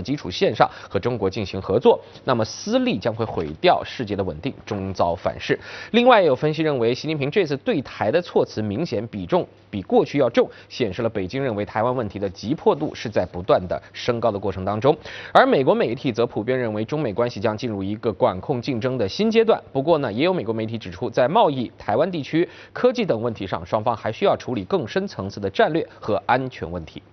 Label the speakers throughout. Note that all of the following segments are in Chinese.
Speaker 1: 的基础线上和中国进行合作，那么私利将会毁掉世界的稳定，终遭反噬。另外，也有分析认为，习近平这次对台的措辞明显比过去要重，显示了北京认为台湾问题的急迫度是在不断的升高的过程当中。而美国媒体则普遍认为，中美关系将进入一个管控竞争的新阶段。不过呢，也有美国媒体指出，在贸易、台湾地区、科技等问题上，双方还需要处理更深层次的战略和安全问题。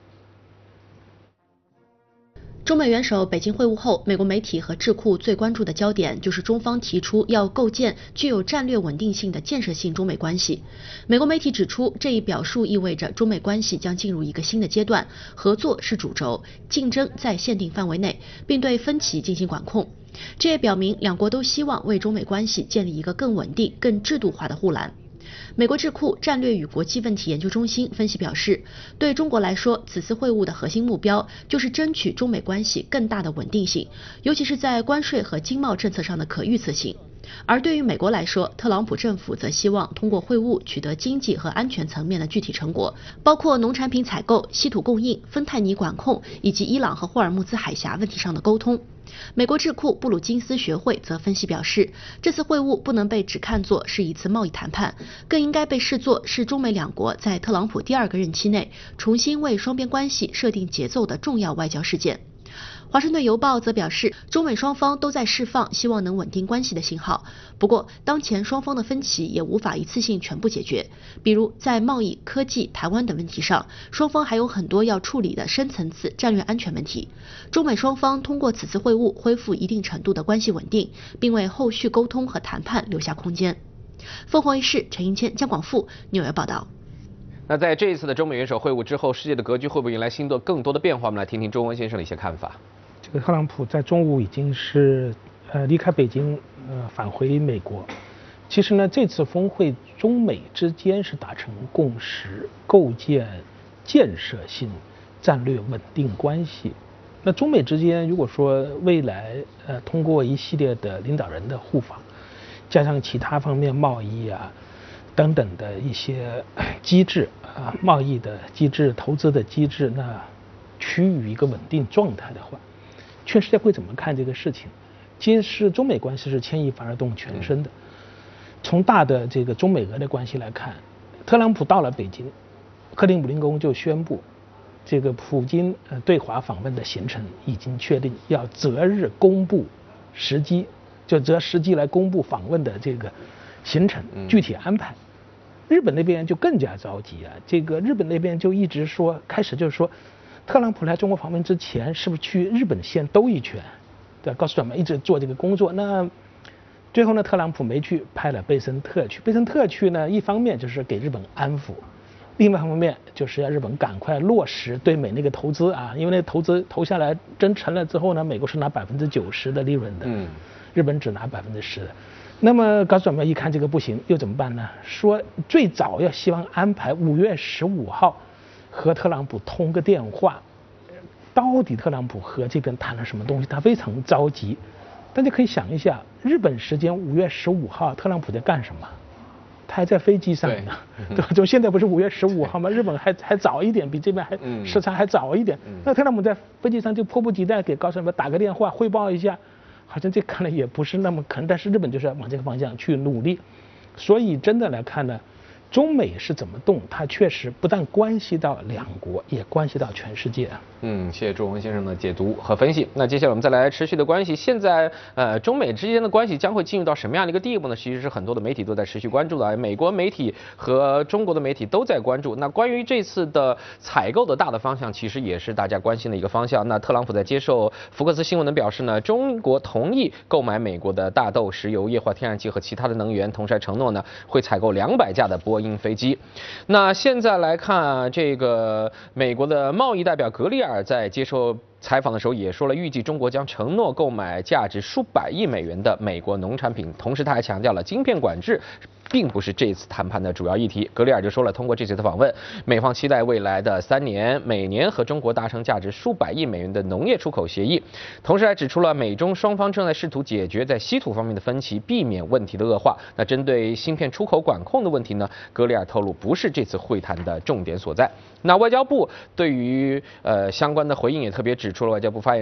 Speaker 2: 中美元首北京会晤后，美国媒体和智库最关注的焦点就是中方提出要构建具有战略稳定性的建设性中美关系。美国媒体指出，这一表述意味着中美关系将进入一个新的阶段，合作是主轴，竞争在限定范围内，并对分歧进行管控。这也表明两国都希望为中美关系建立一个更稳定、更制度化的护栏。美国智库战略与国际问题研究中心分析表示，对中国来说，此次会晤的核心目标就是争取中美关系更大的稳定性，尤其是在关税和经贸政策上的可预测性。而对于美国来说，特朗普政府则希望通过会晤取得经济和安全层面的具体成果，包括农产品采购、稀土供应、芬太尼管控以及伊朗和霍尔木兹海峡问题上的沟通。美国智库布鲁金斯学会则分析表示，这次会晤不能被只看作是一次贸易谈判，更应该被视作是中美两国在特朗普第2个任期内重新为双边关系设定节奏的重要外交事件。华盛顿邮报则表示，中美双方都在释放希望能稳定关系的信号。不过，当前双方的分歧也无法一次性全部解决，比如在贸易、科技、台湾等问题上，双方还有很多要处理的深层次战略安全问题。中美双方通过此次会晤恢复一定程度的关系稳定，并为后续沟通和谈判留下空间。凤凰卫视陈英谦、姜广富纽约报道。
Speaker 1: 那在这一次的中美元首会晤之后，世界的格局会不会迎来更多的变化？我们来听听钟文先生的一些看法。
Speaker 3: 这个特朗普在中午已经是离开北京返回美国。其实呢，这次峰会中美之间是达成共识，构建建设性战略稳定关系。那中美之间如果说未来通过一系列的领导人的互访，加上其他方面贸易啊等等的一些机制啊，贸易的机制、投资的机制，那趋于一个稳定状态的话，全世界会怎么看这个事情？其实中美关系是牵一发而动全身的。从大的这个中美俄的关系来看，特朗普到了北京，克里姆林宫就宣布，这个普京对华访问的行程已经确定，要择日公布时机，就择时机来公布访问的这个行程具体安排。日本那边就更加着急啊，这个日本那边就一直说，开始就是说，特朗普来中国访问之前，是不是去日本先兜一圈？对，告诉他们一直做这个工作。那最后呢，特朗普没去，派了贝森特去。贝森特去呢，一方面就是给日本安抚，另外一方面就是要日本赶快落实对美那个投资啊，因为那个投资投下来真成了之后呢，美国是拿90%的利润的，日本只拿10%的。那么高转标一看这个不行，又怎么办呢？说最早要希望安排5月15号和特朗普通个电话，到底特朗普和这边谈了什么东西？他非常着急。大家可以想一下，日本时间5月15号，特朗普在干什么？他还在飞机上呢，对吧？就现在不是5月15号吗？日本还早一点，比这边还时差还早一点。那特朗普在飞机上就迫不及待给高转标打个电话汇报一下。好像这看来也不是那么可能，但是日本就是要往这个方向去努力，所以真的来看呢，中美是怎么动，它确实不但关系到两国，也关系到全世界。
Speaker 1: 谢谢朱文先生的解读和分析。那接下来我们再来持续的关系，现在中美之间的关系将会进入到什么样的一个地步呢？其实是很多的媒体都在持续关注的，美国媒体和中国的媒体都在关注。那关于这次的采购的大的方向，其实也是大家关心的一个方向。那特朗普在接受福克斯新闻的表示呢，中国同意购买美国的大豆、石油、液化天然气和其他的能源，同时还承诺呢会采购200架的波音飞机。那现在来看，这个美国的贸易代表格里尔在接受采访的时候也说了，预计中国将承诺购买价值数百亿美元的美国农产品。同时他还强调了，晶片管制并不是这次谈判的主要议题。格里尔就说了，通过这次的访问，美方期待未来的3年每年和中国达成价值数百亿美元的农业出口协议。同时还指出了美中双方正在试图解决在稀土方面的分歧，避免问题的恶化。那针对芯片出口管控的问题呢，格里尔透露不是这次会谈的重点所在。那外交部对于相关的回应也特别指出了，外交部发言